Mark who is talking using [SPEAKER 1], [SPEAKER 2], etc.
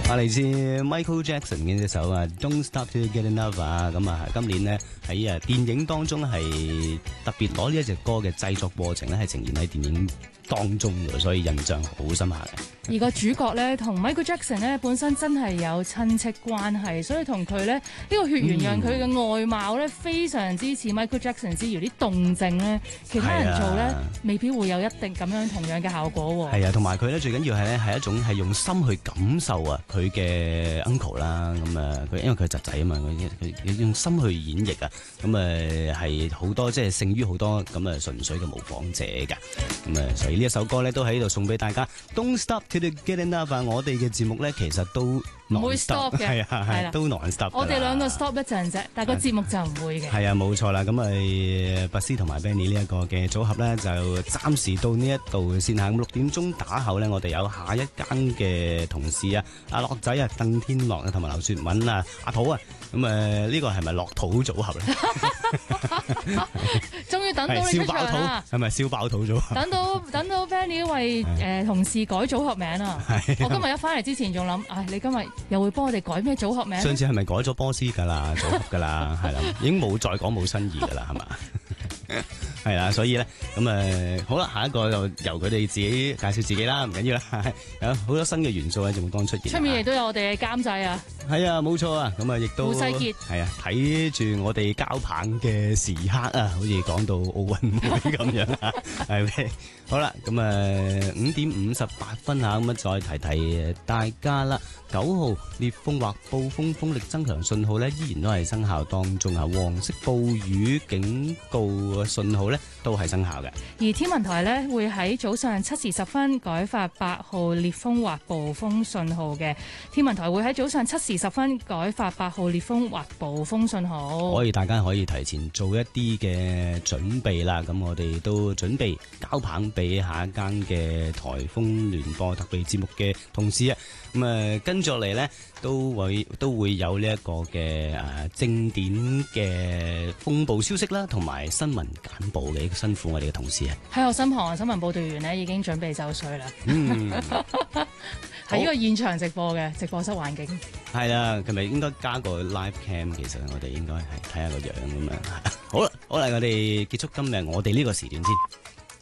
[SPEAKER 1] 嚟自 Michael Jackson 嘅一首啊 Don't Stop Till You Get Enough 啊，咁啊今年呢喺電影當中係特別攞呢一隻歌嘅製作過程咧係呈現喺電影當中嘅，所以印象好深刻嘅。
[SPEAKER 2] 而個主角咧同 Michael Jackson 咧本身真係有親戚關係，所以同佢咧呢個血緣讓佢嘅外貌咧非常之似 Michael Jackson 之餘，啲動靜咧其他人做咧未必會有一定咁樣同樣嘅效果喎。係
[SPEAKER 1] 啊，同埋佢咧最緊要係咧係一種係用心去感受啊佢嘅 uncle 啦，咁啊佢因為佢係侄仔啊嘛，佢用心去演繹啊，咁係好多即係勝於好多咁純粹嘅模仿者㗎，咁所以呢一首歌咧都喺度送俾大家 Don't Stop Till You Get Enough 啊！我哋嘅節目咧其實都
[SPEAKER 2] 唔會 stop 嘅，係啦，
[SPEAKER 1] 都 non stop。我
[SPEAKER 2] 哋兩個 stop 一陣啫，但係個節目就唔會嘅。
[SPEAKER 1] 係啊，冇錯啦。咁拔斯同埋 Benny 呢一個嘅組合咧，就暫時到呢一度先嚇。咁6點鐘打後咧，我哋有下一間嘅同事啊，阿樂仔啊，鄧天樂啊，同埋劉雪敏啊，阿土啊。咁呢個係咪樂土組合咧？
[SPEAKER 2] 終於等到你出場啦！
[SPEAKER 1] 係咪燒爆土組合？
[SPEAKER 2] 等到 Benny 為同事改組合名啊！我今日一翻嚟之前仲諗，你今日又會幫我哋改咩組合名？
[SPEAKER 1] 上次係咪改咗波斯㗎啦？組合㗎啦，係啦，已經冇再講冇新意㗎啦，係嘛？係啦，所以咧咁好啦，下一個就由佢哋自己介紹自己啦，唔緊要啦，有好多新嘅元素喺節目當中出現。
[SPEAKER 2] 出面亦都有我哋嘅監製啊，
[SPEAKER 1] 係啊，冇錯啊，咁亦都
[SPEAKER 2] 胡世傑
[SPEAKER 1] 係啊，睇住我哋交棒嘅時刻啊，好似講到奧運會咁樣啊，係好啦，咁5點58分啊，咁再提提大家啦。9號烈風或暴風風力增強信號咧，依然都係生效當中啊。黃色暴雨警告信號咧都係生效嘅。
[SPEAKER 2] 而天文台咧會喺早上7時10分改發8號烈風或暴風信號嘅。天文台會喺早上7時10分改發8號烈風或暴風信號。
[SPEAKER 1] 大家可以提前做一啲嘅準備啦。咁我哋都準備交棒俾下一間嘅颱風聯播特備節目嘅同事啊。咁跟住落嚟咧，都會有呢一個嘅正點嘅風暴消息啦，同埋新聞簡報嘅，辛苦我哋嘅同事啊。
[SPEAKER 2] 喺我身旁新聞報導員咧已經準備就緒啦。喺呢個現場直播嘅直播室環境。係
[SPEAKER 1] 啦，係咪應該加個 live cam？其實我哋應該係睇下個樣咁樣。好啦，我哋結束今日我哋呢個時段先。